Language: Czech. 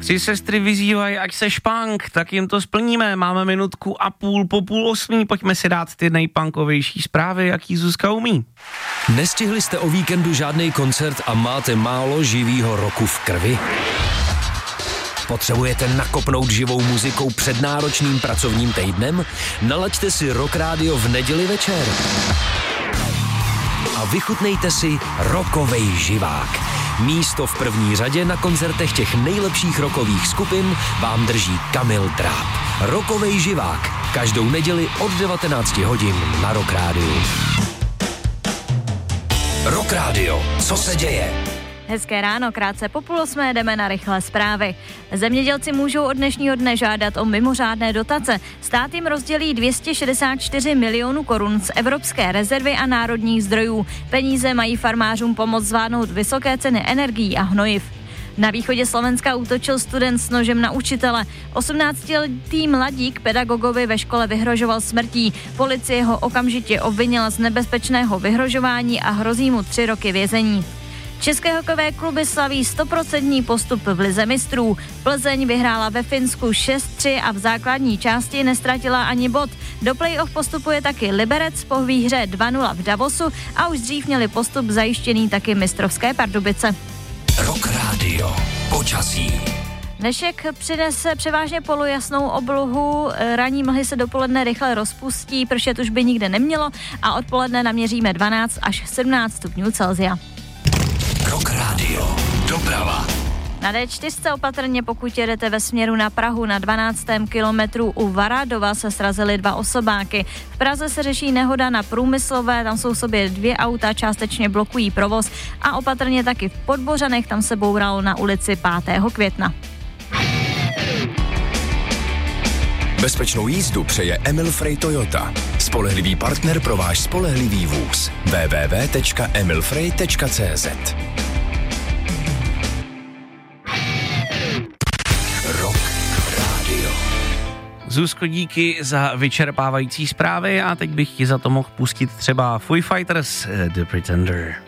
Tři sestry vyzývají, ať se špunk, tak jim to splníme. Máme minutku a půl po 7:30, pojďme si dát ty nejpunkovější zprávy, jaký Zuzka umí. Nestihli jste o víkendu žádný koncert a máte málo živýho roku v krvi? Potřebujete nakopnout živou muzikou před náročným pracovním týdnem? Nalaďte si Rock Radio v neděli večer. A vychutnejte si rockovej živák. Místo v první řadě na koncertech těch nejlepších rockových skupin vám drží Kamil Dráp. Rockovej živák. Každou neděli od 19 hodin na Rock Radio. Rock Radio. Co se děje? Hezké ráno, krátce po 7:30 jdeme na rychlé zprávy. Zemědělci můžou od dnešního dne žádat o mimořádné dotace. Stát jim rozdělí 264 milionů korun z Evropské rezervy a národních zdrojů. Peníze mají farmářům pomoct zvládnout vysoké ceny energií a hnojiv. Na východě Slovenska útočil student s nožem na učitele. 18letý mladík pedagogovi ve škole vyhrožoval smrtí. Policie ho okamžitě obvinila z nebezpečného vyhrožování a hrozí mu 3 roky vězení. České hokejové kluby slaví 100% postup v lize mistrů. Plzeň vyhrála ve Finsku 6-3 a v základní části nestratila ani bod. Do play-off postupuje taky Liberec po výhře 2-0 v Davosu a už dřív měli postup zajištěný taky mistrovské Pardubice. Rock Radio. Počasí. Dnešek přinese převážně polojasnou oblohu, ranní mlhy se dopoledne rychle rozpustí, pršet už by nikde nemělo a odpoledne naměříme 12 až 17 stupňů Celsia. Rock Radio. Doprava. Na D4 opatrně, pokud jedete ve směru na Prahu, na 12. kilometru u Varadova se srazily 2 osobáky. V Praze se řeší nehoda na Průmyslové, tam jsou v sobě 2 auta, částečně blokují provoz a opatrně taky v Podbořanech, tam se bouralo na ulici 5. května. Bezpečnou jízdu přeje Emil Frey Toyota. Spolehlivý partner pro váš spolehlivý vůz. www.emilfrey.cz. Rock Radio. Zuzko, díky za vyčerpávající zprávy a teď bych ti za to mohl pustit třeba Foo Fighters, The Pretender.